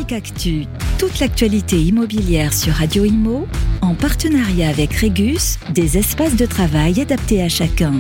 Chronique Actu, toute l'actualité immobilière sur Radio Imo, en partenariat avec Régus, des espaces de travail adaptés à chacun.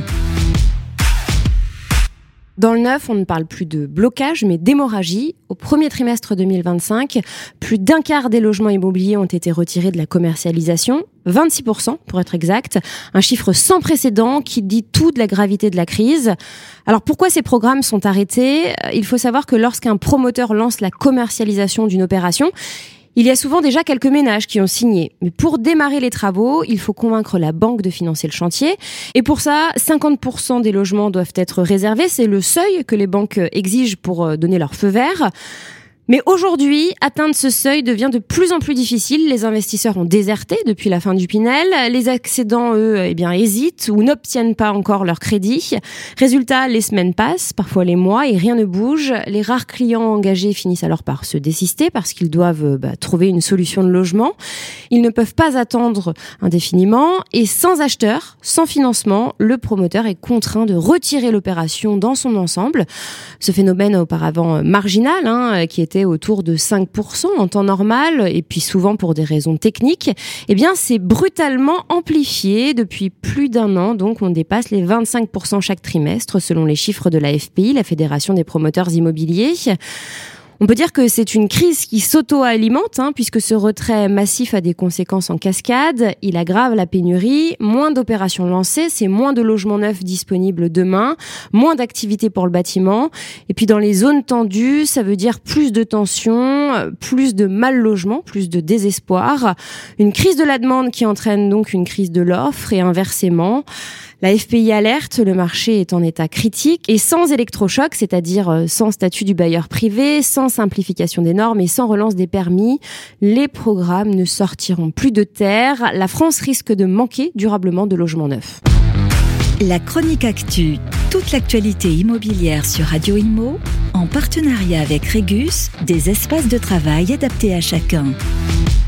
Dans le neuf, on ne parle plus de blocage, mais d'hémorragie. Au premier trimestre 2025, plus d'un quart des logements immobiliers ont été retirés de la commercialisation, 26% pour être exact, un chiffre sans précédent qui dit tout de la gravité de la crise. Alors pourquoi ces programmes sont arrêtés ? Il faut savoir que lorsqu'un promoteur lance la commercialisation d'une opération, il y a souvent déjà quelques ménages qui ont signé. Mais pour démarrer les travaux, il faut convaincre la banque de financer le chantier. Et pour ça, 50% des logements doivent être réservés. C'est le seuil que les banques exigent pour donner leur feu vert. Mais aujourd'hui, atteindre ce seuil devient de plus en plus difficile. Les investisseurs ont déserté depuis la fin du Pinel. Les accédants, eux, hésitent ou n'obtiennent pas encore leur crédit. Résultat, les semaines passent, parfois les mois, et rien ne bouge. Les rares clients engagés finissent alors par se désister parce qu'ils doivent trouver une solution de logement. Ils ne peuvent pas attendre indéfiniment. Et sans acheteur, sans financement, le promoteur est contraint de retirer l'opération dans son ensemble. Ce phénomène auparavant marginal, qui était autour de 5% en temps normal, et puis souvent pour des raisons techniques, c'est brutalement amplifié depuis plus d'un an. Donc on dépasse les 25% chaque trimestre selon les chiffres de la FPI, la Fédération des promoteurs immobiliers. On peut dire que c'est une crise qui s'auto-alimente, puisque ce retrait massif a des conséquences en cascade. Il aggrave la pénurie, moins d'opérations lancées, c'est moins de logements neufs disponibles demain, moins d'activité pour le bâtiment. Et puis dans les zones tendues, ça veut dire plus de tensions, plus de mal logement, plus de désespoir. Une crise de la demande qui entraîne donc une crise de l'offre et inversement. La FPI alerte, le marché est en état critique et sans électrochoc, c'est-à-dire sans statut du bailleur privé, sans simplification des normes et sans relance des permis, les programmes ne sortiront plus de terre. La France risque de manquer durablement de logements neufs. La Chronique Actu, toute l'actualité immobilière sur Radio Imo, en partenariat avec Régus, des espaces de travail adaptés à chacun.